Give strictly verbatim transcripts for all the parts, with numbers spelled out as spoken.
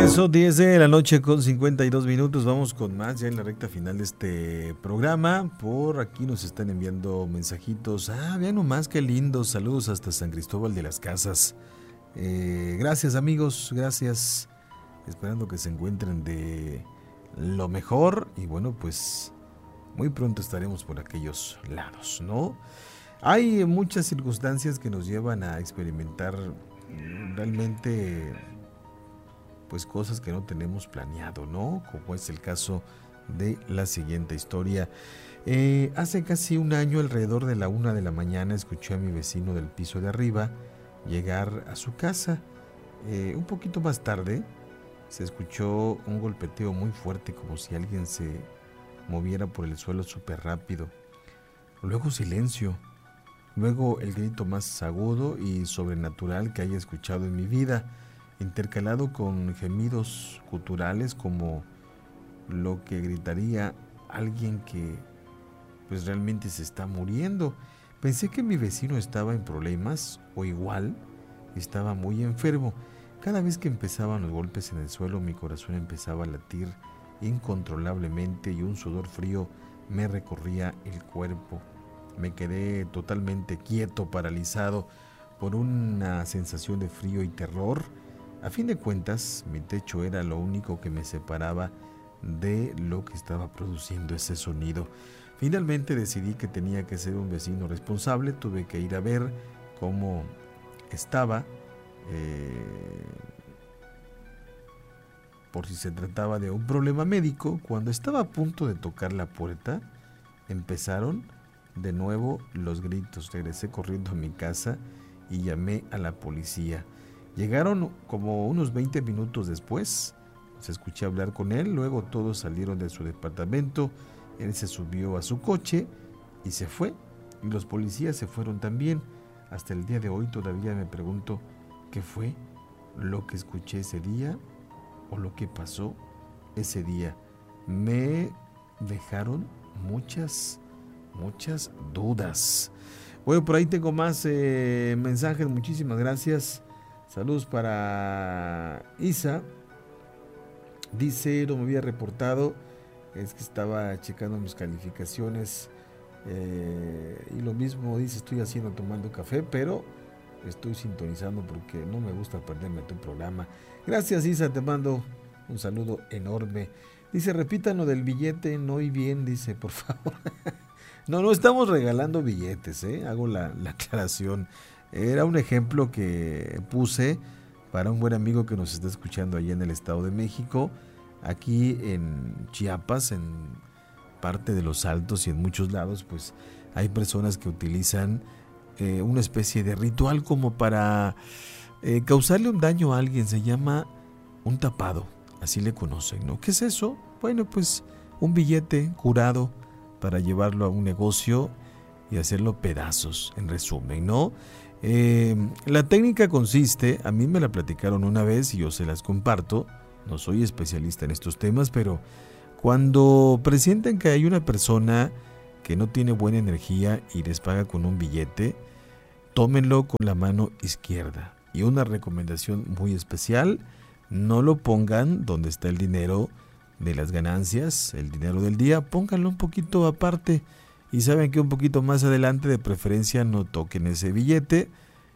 regreso, diez de la noche con cincuenta y dos minutos. Vamos con más ya en la recta final de este programa. Por aquí nos están enviando mensajitos. Ah, vean nomás qué lindos. Saludos hasta San Cristóbal de las Casas. Eh, gracias amigos, gracias. Esperando que se encuentren de lo mejor. Y bueno, pues muy pronto estaremos por aquellos lados, ¿no? Hay muchas circunstancias que nos llevan a experimentar realmente pues cosas que no tenemos planeado, ¿no? Como es el caso de la siguiente historia. Eh, hace casi un año, alrededor de la una de la mañana, escuché a mi vecino del piso de arriba llegar a su casa. Eh, un poquito más tarde se escuchó un golpeteo muy fuerte, como si alguien se moviera por el suelo súper rápido. Luego silencio. Luego el grito más agudo y sobrenatural que haya escuchado en mi vida, intercalado con gemidos guturales como lo que gritaría alguien que pues realmente se está muriendo. Pensé que mi vecino estaba en problemas o igual estaba muy enfermo. Cada vez que empezaban los golpes en el suelo, mi corazón empezaba a latir incontrolablemente y un sudor frío me recorría el cuerpo. Me quedé totalmente quieto, paralizado por una sensación de frío y terror. A fin de cuentas, mi techo era lo único que me separaba de lo que estaba produciendo ese sonido. Finalmente decidí que tenía que ser un vecino responsable. Tuve que ir a ver cómo estaba, eh, por si se trataba de un problema médico. Cuando estaba a punto de tocar la puerta, empezaron de nuevo los gritos. Regresé corriendo a mi casa y llamé a la policía. Llegaron como unos veinte minutos después. Se escuché hablar con él. Luego todos salieron de su departamento. Él se subió a su coche y se fue. Y los policías se fueron también. Hasta el día de hoy todavía me pregunto qué fue lo que escuché ese día o lo que pasó ese día. Me dejaron muchas, muchas dudas. Bueno, por ahí tengo más eh, mensajes. Muchísimas gracias. Saludos para Isa. Dice, no me había reportado, es que estaba checando mis calificaciones. Eh, y lo mismo dice, estoy haciendo tomando café, pero estoy sintonizando porque no me gusta perderme tu programa. Gracias Isa, te mando un saludo enorme. Dice, repitan lo del billete, no oí bien, dice, por favor. No, no estamos regalando billetes, ¿eh? Hago la, la aclaración. Era un ejemplo que puse para un buen amigo que nos está escuchando allá en el Estado de México, aquí en Chiapas, en parte de los Altos y en muchos lados, pues hay personas que utilizan eh, una especie de ritual como para eh, causarle un daño a alguien. Se llama un tapado, así le conocen, ¿no? ¿Qué es eso? Bueno, pues un billete curado para llevarlo a un negocio y hacerlo pedazos, en resumen, ¿no? Eh, la técnica consiste, a mí me la platicaron una vez y yo se las comparto, no soy especialista en estos temas, pero cuando presienten que hay una persona que no tiene buena energía y les paga con un billete, tómenlo con la mano izquierda. Y una recomendación muy especial, no lo pongan donde está el dinero de las ganancias, el dinero del día, pónganlo un poquito aparte. Y saben que un poquito más adelante, de preferencia, no toquen ese billete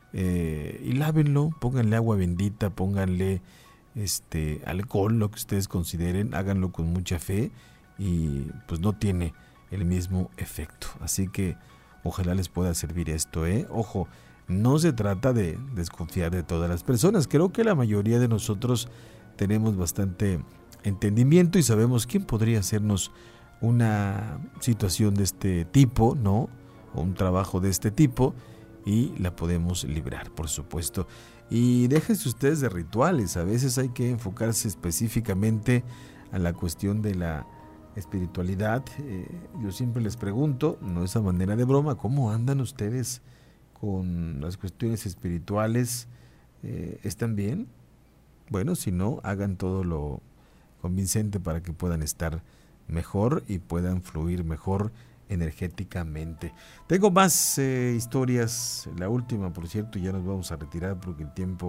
eh, y lávenlo, pónganle agua bendita, pónganle este alcohol, lo que ustedes consideren, háganlo con mucha fe y pues no tiene el mismo efecto. Así que ojalá les pueda servir esto, ¿eh? Ojo, no se trata de desconfiar de todas las personas. Creo que la mayoría de nosotros tenemos bastante entendimiento y sabemos quién podría hacernos una situación de este tipo, ¿no? O un trabajo de este tipo, y la podemos librar, por supuesto. Y déjense ustedes de rituales. A veces hay que enfocarse específicamente a la cuestión de la espiritualidad. Eh, yo siempre les pregunto, no esa manera de broma, ¿cómo andan ustedes con las cuestiones espirituales? Eh, ¿Están bien? Bueno, si no, hagan todo lo convincente para que puedan estar mejor y puedan fluir mejor energéticamente. Tengo más eh, historias, la última por cierto, ya nos vamos a retirar porque el tiempo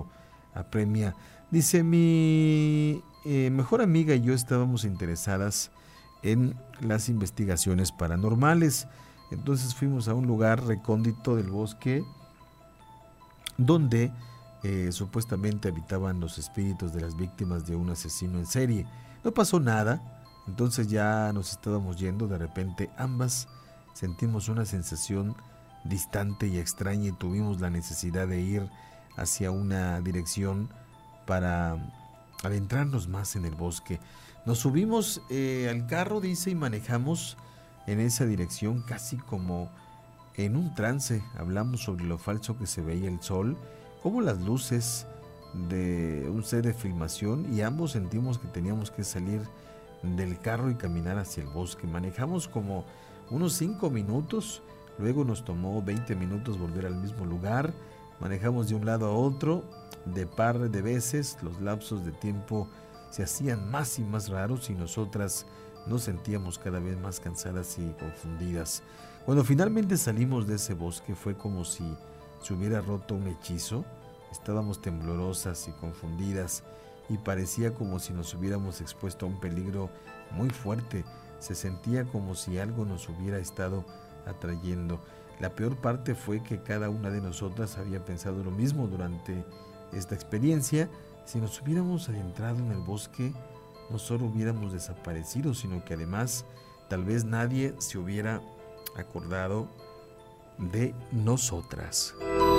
apremia. Dice, mi eh, mejor amiga y yo estábamos interesadas en las investigaciones paranormales. Entonces fuimos a un lugar recóndito del bosque donde eh, supuestamente habitaban los espíritus de las víctimas de un asesino en serie. No pasó nada, entonces ya nos estábamos yendo. De repente ambas sentimos una sensación distante y extraña y tuvimos la necesidad de ir hacia una dirección para adentrarnos más en el bosque. Nos subimos eh, al carro, dice, y manejamos en esa dirección casi como en un trance. Hablamos sobre lo falso que se veía el sol, como las luces de un set de filmación, y ambos sentimos que teníamos que salir del carro y caminar hacia el bosque. Manejamos como unos cinco minutos, luego nos tomó veinte minutos volver al mismo lugar. Manejamos de un lado a otro de par de veces, los lapsos de tiempo se hacían más y más raros y nosotras nos sentíamos cada vez más cansadas y confundidas. Cuando finalmente salimos de ese bosque fue como si se hubiera roto un hechizo. Estábamos temblorosas y confundidas y parecía como si nos hubiéramos expuesto a un peligro muy fuerte. Se sentía como si algo nos hubiera estado atrayendo. La peor parte fue que cada una de nosotras había pensado lo mismo durante esta experiencia. Si nos hubiéramos adentrado en el bosque, no solo hubiéramos desaparecido, sino que además tal vez nadie se hubiera acordado de nosotras.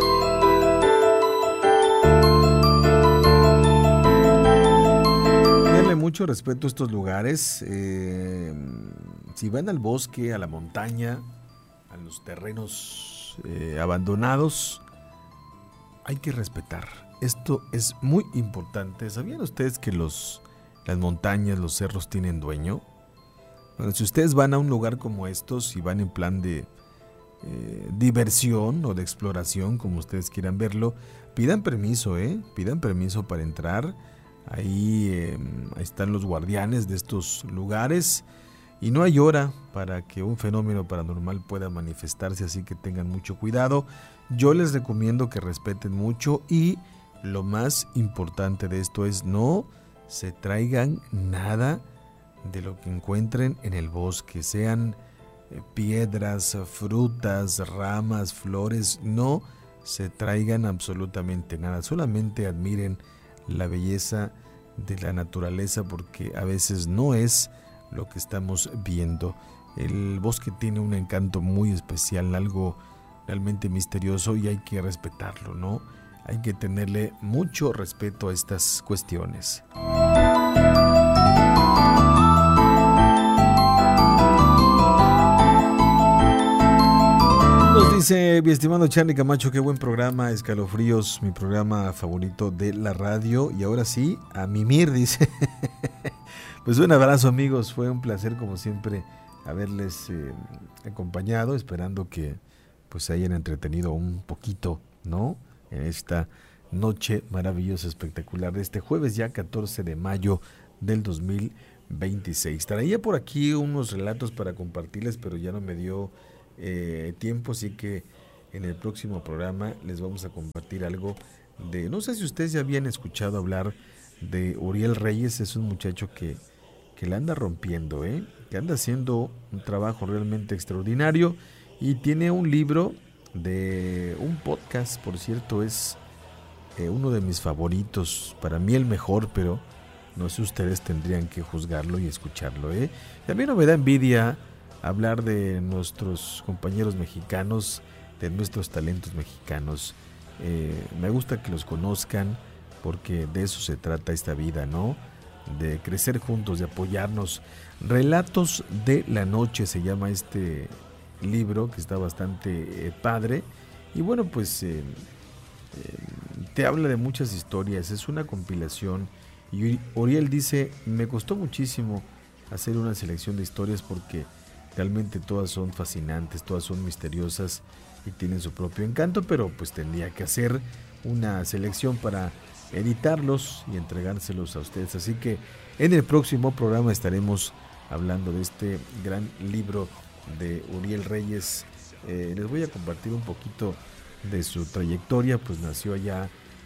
Denle mucho respeto a estos lugares. Eh, si van al bosque, a la montaña, a los terrenos eh, abandonados, hay que respetar. Esto es muy importante. ¿Sabían ustedes que los, las montañas, los cerros tienen dueño? Bueno, si ustedes van a un lugar como estos y van en plan de eh, diversión o de exploración, como ustedes quieran verlo, pidan permiso, ¿eh? Pidan permiso para entrar. Ahí, eh, ahí están los guardianes de estos lugares. Y no hay hora para que un fenómeno paranormal pueda manifestarse, así que tengan mucho cuidado. Yo les recomiendo que respeten mucho y lo más importante de esto es no se traigan nada de lo que encuentren en el bosque, sean eh, piedras, frutas, ramas, flores, no se traigan absolutamente nada, solamente admiren la belleza de la naturaleza porque a veces no es lo que estamos viendo. El bosque tiene un encanto muy especial, algo realmente misterioso y hay que respetarlo, ¿no? Hay que tenerle mucho respeto a estas cuestiones. Nos dice mi estimado Charly Camacho, qué buen programa, Escalofríos, mi programa favorito de la radio. Y ahora sí, a mimir, dice. Pues un abrazo, amigos, fue un placer como siempre haberles eh, acompañado, esperando que pues se hayan entretenido un poquito, ¿no? En esta noche maravillosa, espectacular de este jueves ya catorce de mayo del dos mil veintiséis. Traía por aquí unos relatos para compartirles, pero ya no me dio eh, tiempo, así que en el próximo programa les vamos a compartir algo de, no sé si ustedes ya habían escuchado hablar de Uriel Reyes. Es un muchacho que, que la anda rompiendo, ¿eh? que anda haciendo un trabajo realmente extraordinario y tiene un libro de un podcast, por cierto, es eh, uno de mis favoritos, para mí el mejor, pero no sé, ustedes tendrían que juzgarlo y escucharlo, ¿eh? También no me da envidia hablar de nuestros compañeros mexicanos, de nuestros talentos mexicanos. Eh, me gusta que los conozcan porque de eso se trata esta vida, ¿no? De crecer juntos, de apoyarnos. Relatos de la noche se llama este libro, que está bastante eh, padre y bueno, pues eh, eh, te habla de muchas historias, es una compilación y Uriel dice, me costó muchísimo hacer una selección de historias porque realmente todas son fascinantes, todas son misteriosas y tienen su propio encanto, pero pues tendría que hacer una selección para editarlos y entregárselos a ustedes, así que en el próximo programa estaremos hablando de este gran libro de Uriel Reyes. Eh, les voy a compartir un poquito de su trayectoria. Pues nació allá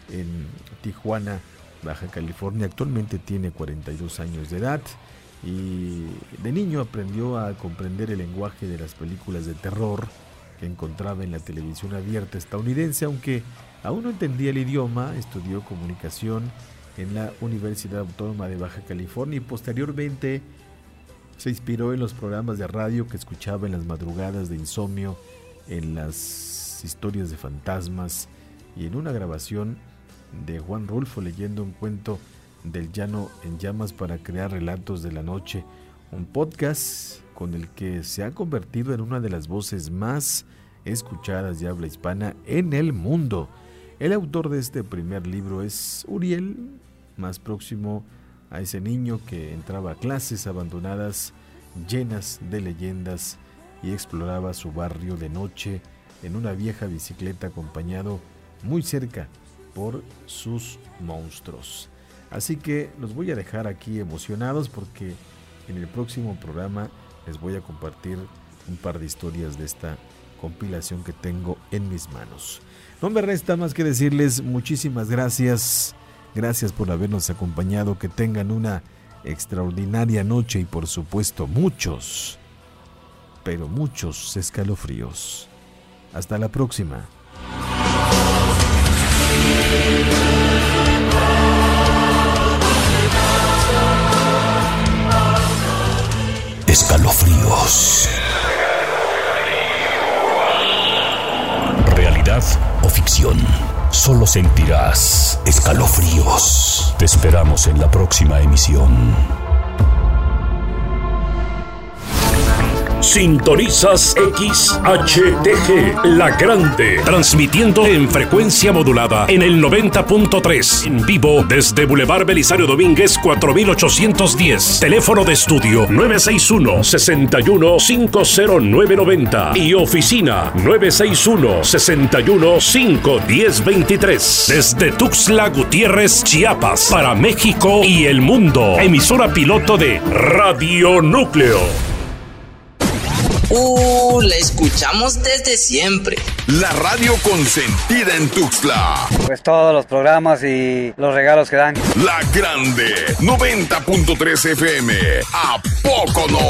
en Tijuana, Baja California. Actualmente tiene cuarenta y dos años de edad y de niño aprendió a comprender el lenguaje de las películas de terror que encontraba en la televisión abierta estadounidense. Aunque aún no entendía el idioma, estudió comunicación en la Universidad Autónoma de Baja California y posteriormente se inspiró en los programas de radio que escuchaba en las madrugadas de insomnio, en las historias de fantasmas y en una grabación de Juan Rulfo leyendo un cuento del Llano en Llamas para crear relatos de la noche, un podcast con el que se ha convertido en una de las voces más escuchadas de habla hispana en el mundo. El autor de este primer libro es Uriel, más próximo a ese niño que entraba a clases abandonadas llenas de leyendas y exploraba su barrio de noche en una vieja bicicleta acompañado muy cerca por sus monstruos. Así que los voy a dejar aquí emocionados porque en el próximo programa les voy a compartir un par de historias de esta compilación que tengo en mis manos. No me resta más que decirles muchísimas gracias. Gracias por habernos acompañado. Que tengan una extraordinaria noche y por supuesto muchos, pero muchos escalofríos. Hasta la próxima. Escalofríos. ¿Realidad o ficción? Solo sentirás escalofríos. Te esperamos en la próxima emisión. Sintonizas X H T G, La Grande, transmitiendo en frecuencia modulada en el noventa punto tres, en vivo desde Boulevard Belisario Domínguez cuatro mil ochocientos diez, teléfono de estudio nueve seis uno, seis uno cinco cero nueve nueve cero y oficina nueve seis uno, seis uno cinco uno cero dos tres, desde Tuxtla Gutiérrez, Chiapas, para México y el mundo, emisora piloto de Radio Núcleo. Uh, la escuchamos desde siempre. La radio consentida en Tuxtla. Pues todos los programas y los regalos que dan. La Grande, noventa punto tres F M. ¿A poco no?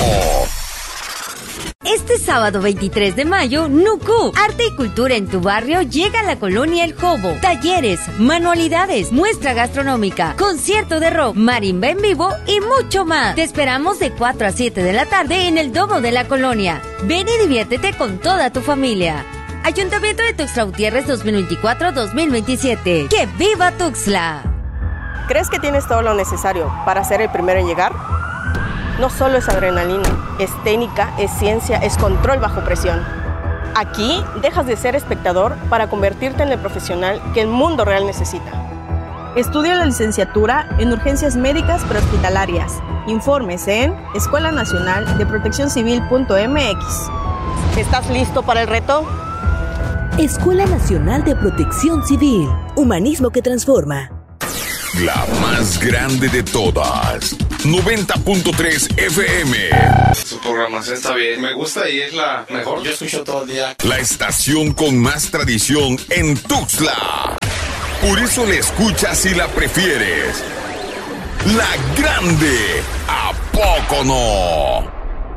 Este sábado veintitrés de mayo, Nuku, Arte y Cultura en tu barrio llega a la colonia El Jobo. Talleres, manualidades, muestra gastronómica, concierto de rock, marimba en vivo y mucho más. Te esperamos de cuatro a siete de la tarde en el domo de la colonia. Ven y diviértete con toda tu familia. Ayuntamiento de Tuxtla Gutiérrez dos mil veinticuatro a dos mil veintisiete. ¡Que viva Tuxtla! ¿Crees que tienes todo lo necesario para ser el primero en llegar? No solo es adrenalina, es técnica, es ciencia, es control bajo presión. Aquí dejas de ser espectador para convertirte en el profesional que el mundo real necesita. Estudia la licenciatura en urgencias médicas prehospitalarias. Informes en escuela nacional de protección civil punto m x. ¿Estás listo para el reto? Escuela Nacional de Protección Civil. Humanismo que transforma. La más grande de todas. noventa punto tres F M. Su programación está bien. Me gusta y es la mejor. Yo escucho todo el día. La estación con más tradición en Tuxtla. Por eso la escuchas y la prefieres. La Grande. ¿A poco no?